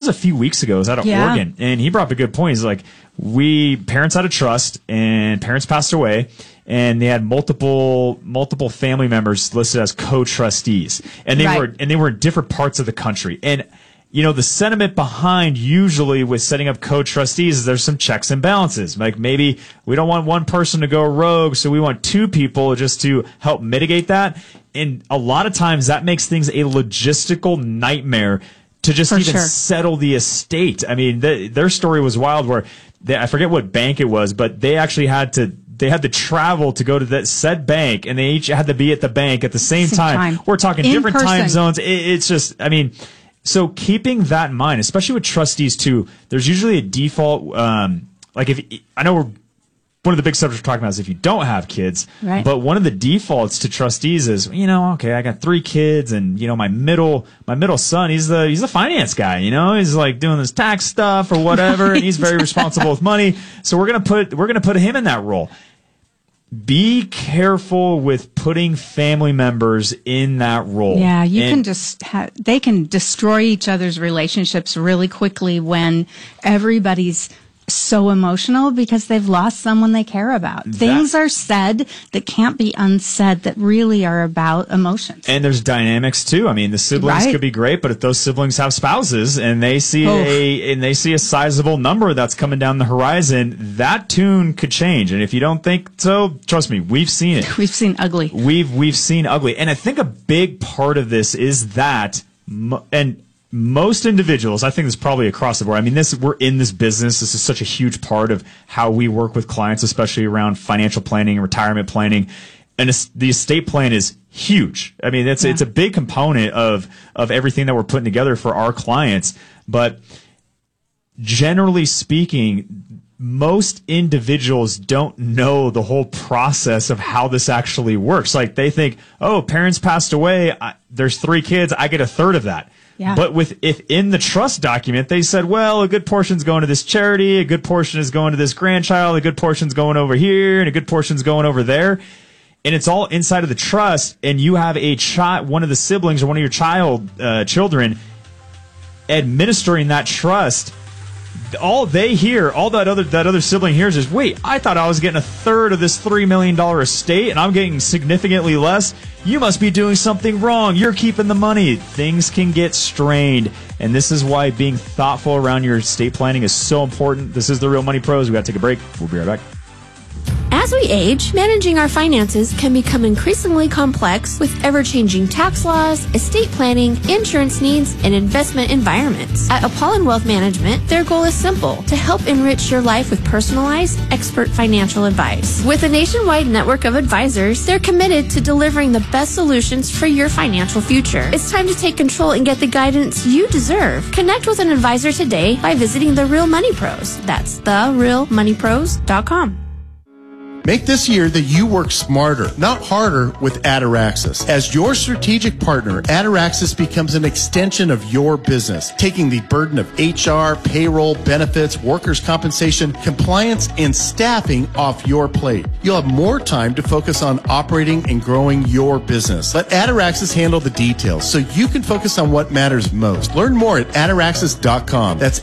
a few weeks ago. It was out of Oregon, and he brought up a good point. He's like, parents had a trust, and parents passed away, and they had multiple family members listed as co-trustees, and they were in different parts of the country. And the sentiment behind usually with setting up co-trustees is there's some checks and balances. Like maybe we don't want one person to go rogue, so we want two people just to help mitigate that. And a lot of times that makes things a logistical nightmare to just settle the estate. I mean, their story was wild where I forget what bank it was, but they actually had to travel to go to that said bank, and they each had to be at the bank at the same time. We're talking in different time zones. It's just, I mean, so keeping that in mind, especially with trustees too, there's usually a default, I know one of the big subjects we're talking about is if you don't have kids, but one of the defaults to trustees is, okay, I got 3 kids, and my middle son, he's the finance guy, he's like doing this tax stuff or whatever, and he's very responsible with money. So we're gonna put him in that role. Be careful with putting family members in that role. Yeah, they can destroy each other's relationships really quickly when everybody's so emotional because they've lost someone they care about. Things are said that can't be unsaid that really are about emotions. And there's dynamics too. I mean, the siblings could be great, but if those siblings have spouses and they see a sizable number that's coming down the horizon, that tune could change. And if you don't think so, trust me, we've seen it. We've seen ugly. We've seen ugly. And I think a big part of this is that, and most individuals, I think this is probably across the board. I mean, we're in this business. This is such a huge part of how we work with clients, especially around financial planning and retirement planning. And the estate plan is huge. I mean, it's a big component of everything that we're putting together for our clients. But generally speaking, most individuals don't know the whole process of how this actually works. Like they think, oh, parents passed away. There's 3 kids. I get a third of that. Yeah. But if in the trust document they said, well, a good portion's going to this charity, a good portion is going to this grandchild, a good portion's going over here, and a good portion's going over there, and it's all inside of the trust, and you have one of the siblings or one of your children administering that trust, all that other sibling hears is, wait, I thought I was getting a third of this $3 million estate, and I'm getting significantly less. You must be doing something wrong. You're keeping the money. Things can get strained, and this is why being thoughtful around your estate planning is so important. This is the Real Money Pros. We got to take a break. We'll be right back. As we age, managing our finances can become increasingly complex with ever-changing tax laws, estate planning, insurance needs, and investment environments. At Apollon Wealth Management, their goal is simple: to help enrich your life with personalized, expert financial advice. With a nationwide network of advisors, they're committed to delivering the best solutions for your financial future. It's time to take control and get the guidance you deserve. Connect with an advisor today by visiting The Real Money Pros. That's therealmoneypros.com. Make this year that you work smarter, not harder, with Ataraxis. As your strategic partner, Ataraxis becomes an extension of your business, taking the burden of HR, payroll, benefits, workers' compensation, compliance, and staffing off your plate. You'll have more time to focus on operating and growing your business. Let Ataraxis handle the details so you can focus on what matters most. Learn more at Ataraxis.com. That's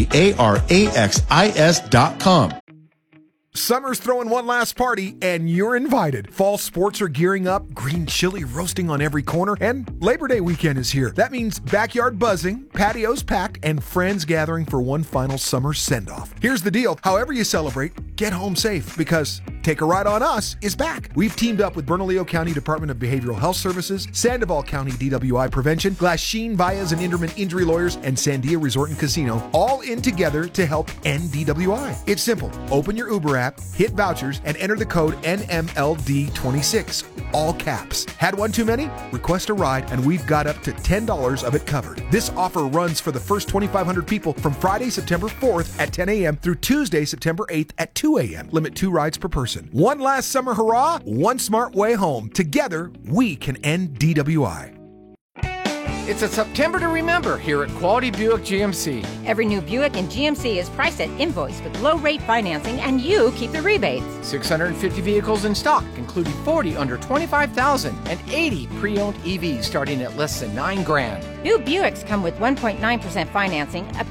ATARAXIS.com. Summer's throwing one last party, and you're invited. Fall sports are gearing up, green chili roasting on every corner, and Labor Day weekend is here. That means backyard buzzing, patios packed, and friends gathering for one final summer send-off. Here's the deal. However you celebrate, get home safe, because Take a Ride on Us is back. We've teamed up with Bernalillo County Department of Behavioral Health Services, Sandoval County DWI Prevention, Glasheen, Vias and Inderman Injury Lawyers, and Sandia Resort and Casino, all in together to help end DWI. It's simple. Open your Uber app, hit vouchers, and enter the code NMLD26, all caps. Had one too many? Request a ride, and we've got up to $10 of it covered. This offer runs for the first 2,500 people from Friday, September 4th at 10 a.m. through Tuesday, September 8th at 2 a.m. Limit 2 rides per person. One last summer hurrah, one smart way home. Together, we can end DWI. It's a September to remember here at Quality Buick GMC. Every new Buick in GMC is priced at invoice with low-rate financing, and you keep the rebates. 650 vehicles in stock, including 40 under $25,000 and 80 pre-owned EVs starting at less than $9,000. New Buicks come with 1.9% financing, a